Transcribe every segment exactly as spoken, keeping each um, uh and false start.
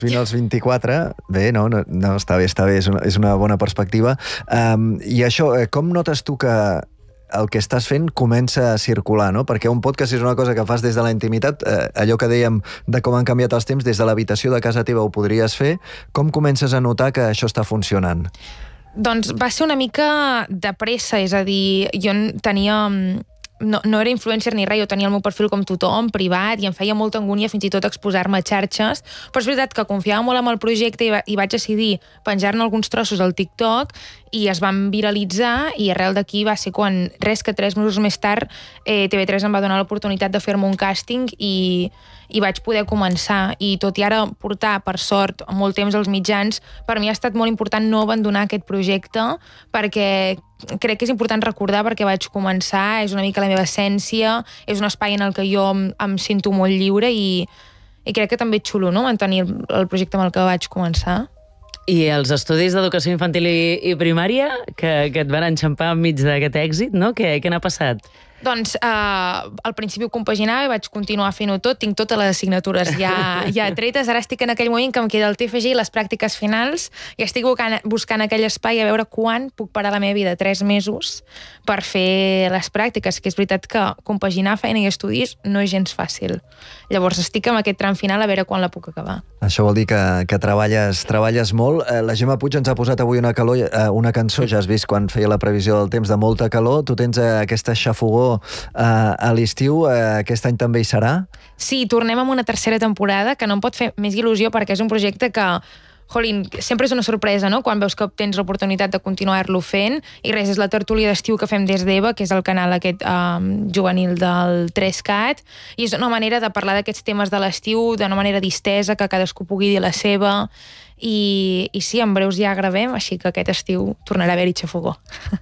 fins als vint-i-quatre, bé, no, no, no està bé, està bé, és una, és una bona perspectiva. Um, I això, com notes tu que el que estàs fent comença a circular, no? Perquè un podcast és una cosa que fas des de la intimitat, eh, allò que dèiem de com han canviat els temps, des de l'habitació de casa teva ho podries fer. Com comences a notar que això està funcionant? Doncs va ser una mica de pressa, és a dir, jo tenia... No, no era influencer ni res, jo tenia el meu perfil com tothom, privat, i em feia molta angúnia fins i tot exposar-me a xarxes, però és veritat que confiava molt en el projecte i, va, i vaig decidir penjar-ne alguns trossos al TikTok i es van viralitzar i arrel d'aquí va ser quan, res que tres mesos més tard, eh, T V tres em va donar l'oportunitat de fer-me un càsting i, i vaig poder començar. I tot i ara portar, per sort, molt temps als mitjans, per mi ha estat molt important no abandonar aquest projecte perquè crec que és important recordar perquè vaig començar, és una mica la meva essència, és un espai en el que jo em, em sento molt lliure i, i crec que també és xulo, no?, mantenir el, el projecte amb el que vaig començar. I els estudis d'educació infantil i, i primària que, que et van enxampar enmig d'aquest èxit, no? Què, què n'ha passat? Doncs eh, al principi ho compaginava i vaig continuar fent-ho tot, tinc totes les assignatures ja, ja tretes, ara estic en aquell moment que em queda el T F G i les pràctiques finals i estic buscant, buscant aquell espai a veure quan puc parar la meva vida, tres mesos, per fer les pràctiques, que és veritat que compaginar feina i estudis no és gens fàcil. Llavors estic en aquest tram final a veure quan la puc acabar. Això vol dir que, que treballes, treballes molt. La Gemma Puig ens ha posat avui una, calor, una cançó, ja has vist quan feia la previsió del temps, de molta calor. Tu tens aquesta xafogó a l'estiu, aquest any també hi serà? Sí, tornem amb una tercera temporada que no em pot fer més il·lusió perquè és un projecte que, jolín, sempre és una sorpresa, no?, quan veus que tens l'oportunitat de continuar-lo fent, i res, és la tertúlia d'estiu que fem des d'Eva, que és el canal aquest um, juvenil del tres cat, i és una manera de parlar d'aquests temes de l'estiu d'una manera distesa, que cadascú pugui dir la seva, i, i sí, en breus ja gravem, així que aquest estiu tornarà a haver-hi xafogó.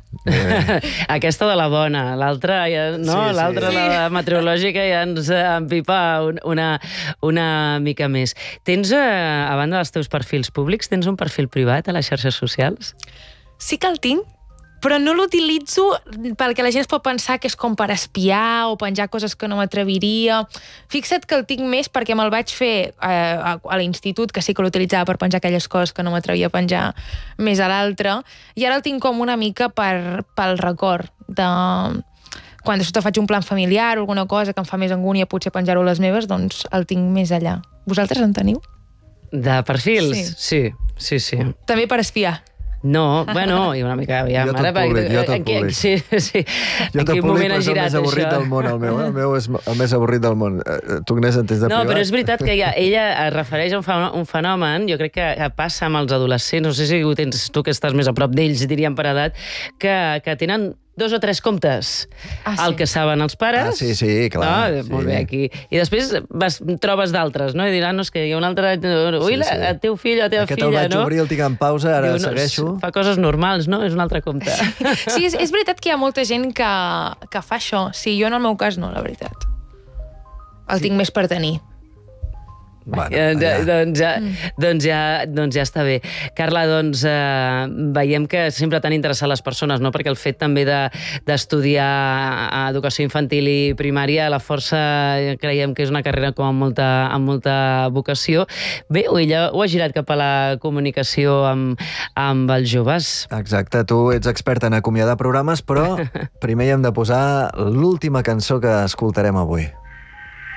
Aquesta de la bona, l'altra, no? Sí, sí. L'altra, la meteorològica, ja ens empipa una, una mica més. Tens, a banda dels teus perfils públics, tens un perfil privat a les xarxes socials? Sí que el tinc, però no l'utilitzo perquè la gent es pot pensar que és com per espiar o penjar coses que no m'atreviria. Fixa't que el tinc més perquè me'l vaig fer a, a, a l'institut, que sí que l'utilitzava per penjar aquelles coses que no m'atrevia a penjar més a l'altre, i ara el tinc com una mica per, pel record de... Quan de sota faig un plan familiar o alguna cosa que em fa més angúnia potser penjar-ho a les meves, doncs el tinc més allà. Vosaltres en teniu? De perfils? Sí. Sí, sí, sí. També per espiar? No, bueno, i una mica... Ja, jo tot ara, públic, jo tot en, públic. Sí, sí. Jo tot públic, però és el més avorrit això? del món, el meu. El meu és el més avorrit del món. Tu, Agnès, en tens de no, privat? però és veritat que ella, ella es refereix a un fenomen, jo crec que passa amb els adolescents, no sé si ho tens tu que estàs més a prop d'ells, diríem per edat, que, que tenen dos o tres comptes. Ah, sí. El que saben els pares... Ah, sí, sí, clar. No? Sí. Molt bé, aquí. I després vas, trobes d'altres, no? I diran, no, és que hi ha un altre... Ui, sí, sí. El teu fill, la teva Aquest filla, no? Aquest el vaig obrir, el tinc en pausa, ara Diu, no, segueixo. Fa coses normals, no? És un altre compte. Sí, és, és veritat que hi ha molta gent que, que fa això. Sí, jo en el meu cas no, la veritat. El sí. tinc més per tenir. Bueno, eh, ja. doncs, ja, doncs, ja, doncs ja està bé. Carla, doncs eh, veiem que sempre t'han interessat les persones, no? Perquè el fet també d'estudiar de, educació infantil i primària, a la força creiem que és una carrera com amb molta, amb molta vocació. Bé, ella ho ha girat cap a la comunicació amb, amb els joves. Exacte, tu ets experta en acomiadar programes, però primer hi hem de posar l'última cançó que escoltarem avui.